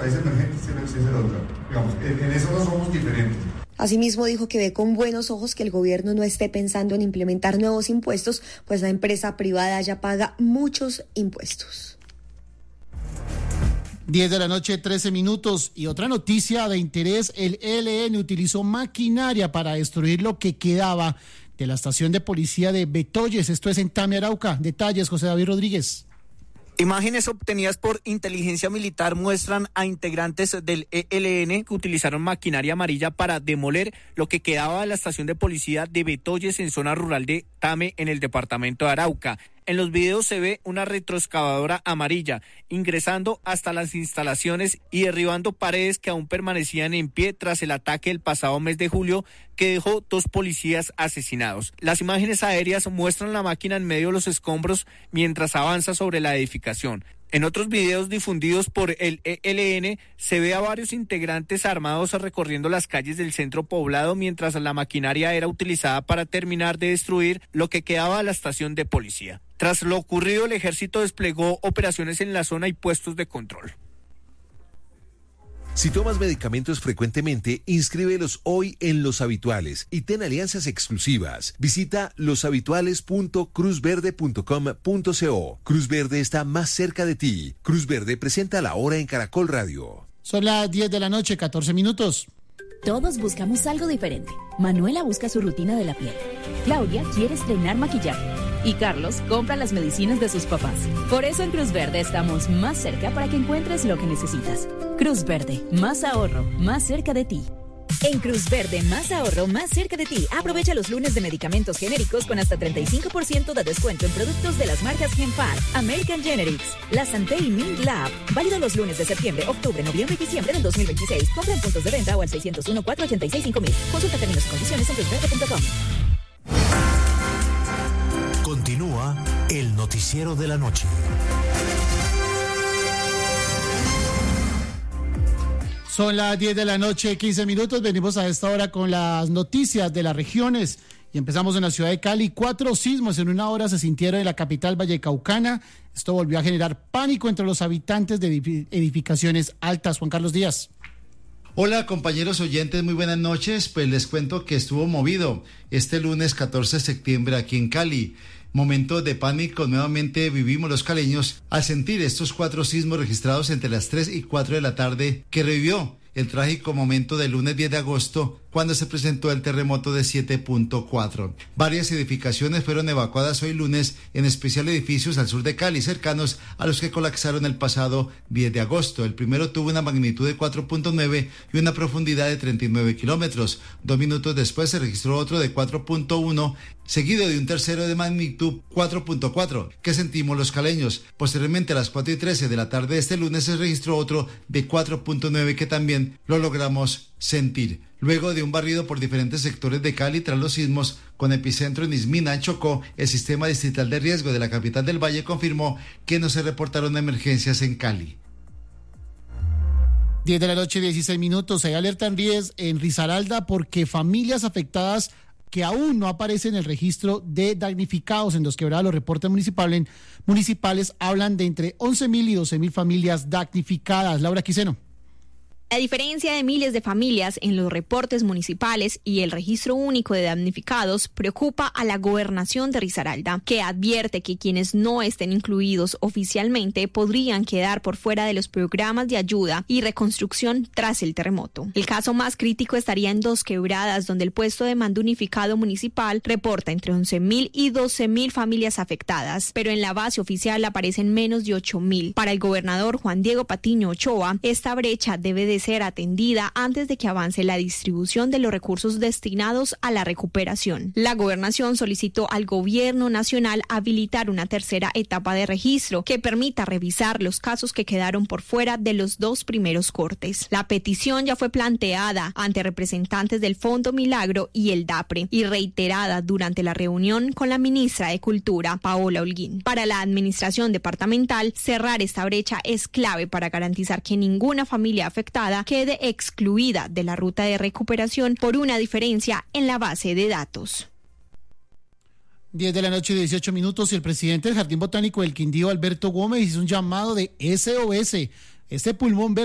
país emergente, ese es el otro. Digamos, en eso no somos diferentes. Asimismo, dijo que ve con buenos ojos que el gobierno no esté pensando en implementar nuevos impuestos, pues la empresa privada ya paga muchos impuestos. 10 de la noche, 13 minutos. Y otra noticia de interés, el ELN utilizó maquinaria para destruir lo que quedaba de la estación de policía de Betoyes, esto es en Tame, Arauca. Detalles, José David Rodríguez. Imágenes obtenidas por inteligencia militar muestran a integrantes del ELN que utilizaron maquinaria amarilla para demoler lo que quedaba de la estación de policía de Betoyes en zona rural de Tame, en el departamento de Arauca. En los videos se ve una retroexcavadora amarilla ingresando hasta las instalaciones y derribando paredes que aún permanecían en pie tras el ataque del pasado mes de julio que dejó 2 policías asesinados. Las imágenes aéreas muestran la máquina en medio de los escombros mientras avanza sobre la edificación. En otros videos difundidos por el ELN se ve a varios integrantes armados recorriendo las calles del centro poblado mientras la maquinaria era utilizada para terminar de destruir lo que quedaba de la estación de policía. Tras lo ocurrido, el ejército desplegó operaciones en la zona y puestos de control. Si tomas medicamentos frecuentemente, inscríbelos hoy en Los Habituales y ten alianzas exclusivas. Visita loshabituales.cruzverde.com.co. Cruz Verde está más cerca de ti. Cruz Verde presenta La Hora en Caracol Radio. Son las 10 de la noche, 14 minutos. Todos buscamos algo diferente. Manuela busca su rutina de la piel. Claudia quiere estrenar maquillaje. Y Carlos compra las medicinas de sus papás. Por eso en Cruz Verde estamos más cerca para que encuentres lo que necesitas. Cruz Verde, más ahorro, más cerca de ti. En Cruz Verde, más ahorro, más cerca de ti. Aprovecha los lunes de medicamentos genéricos con hasta 35% de descuento en productos de las marcas Genpar, American Generics, La Santé y Mint Lab. Válido los lunes de septiembre, octubre, noviembre y diciembre del 2026. Compra en puntos de venta o al 601-486-5000. Consulta términos y condiciones en cruzverde.com. Continúa el noticiero de la noche. Son las 10 de la noche, 15 minutos. Venimos a esta hora con las noticias de las regiones. Y empezamos en la ciudad de Cali. 4 sismos en una hora se sintieron en la capital vallecaucana. Esto volvió a generar pánico entre los habitantes de edificaciones altas. Juan Carlos Díaz. Hola compañeros oyentes, muy buenas noches. Pues les cuento que estuvo movido este lunes 14 de septiembre aquí en Cali. Momento de pánico nuevamente vivimos los caleños al sentir estos 4 sismos registrados entre las 3 y 4 de la tarde que revivió el trágico momento del lunes 10 de agosto cuando se presentó el terremoto de 7.4. Varias edificaciones fueron evacuadas hoy lunes, en especial edificios al sur de Cali, cercanos a los que colapsaron el pasado 10 de agosto. El primero tuvo una magnitud de 4.9 y una profundidad de 39 kilómetros. 2 minutos después se registró otro de 4.1, seguido de un tercero de magnitud 4.4, que sentimos los caleños. Posteriormente, a las 4:13 de la tarde de este lunes, se registró otro de 4.9 que también lo logramos sentir. Luego de un barrido por diferentes sectores de Cali tras los sismos, con epicentro en Ismina, en Chocó, el sistema distrital de riesgo de la capital del Valle confirmó que no se reportaron emergencias en Cali. 10 de la noche, 16 minutos. Hay alerta en Risaralda porque familias afectadas que aún no aparecen en el registro de damnificados en Dos Quebradas. Los reportes municipales hablan de entre 11.000 y 12.000 familias damnificadas. Laura Quiseno. La diferencia de miles de familias en los reportes municipales y el registro único de damnificados preocupa a la gobernación de Risaralda, que advierte que quienes no estén incluidos oficialmente podrían quedar por fuera de los programas de ayuda y reconstrucción tras el terremoto. El caso más crítico estaría en Dos Quebradas, donde el puesto de mando unificado municipal reporta entre 11.000 y 12.000 familias afectadas, pero en la base oficial aparecen menos de 8.000. Para el gobernador Juan Diego Patiño Ochoa, esta brecha debe de ser atendida antes de que avance la distribución de los recursos destinados a la recuperación. La gobernación solicitó al gobierno nacional habilitar una tercera etapa de registro que permita revisar los casos que quedaron por fuera de los 2 primeros cortes. La petición ya fue planteada ante representantes del Fondo Milagro y el DAPRE y reiterada durante la reunión con la ministra de Cultura, Paola Holguín. Para la administración departamental, cerrar esta brecha es clave para garantizar que ninguna familia afectada quede excluida de la ruta de recuperación por una diferencia en la base de datos. 10 de la noche, 18 minutos, y el presidente del Jardín Botánico del Quindío, Alberto Gómez, hizo un llamado de SOS, este pulmón verde